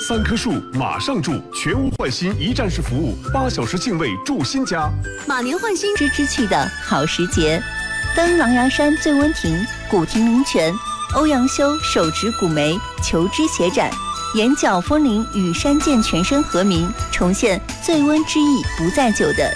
3棵树马上住，全屋换新一站式服务，8小时净位住新家。 马年换新之气的好时节，登狼牙山醉温亭，古亭名泉，欧阳修手植古梅，求知协展，眼角风铃与山涧全身和鸣，重现醉温之意不在酒的